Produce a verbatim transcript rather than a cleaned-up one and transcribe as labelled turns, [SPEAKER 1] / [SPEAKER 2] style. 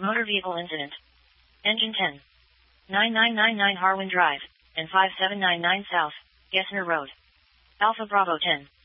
[SPEAKER 1] Motor vehicle incident. Engine ten. nine nine nine nine Harwin Drive, and five seven nine nine South, Gessner Road. Alpha Bravo ten.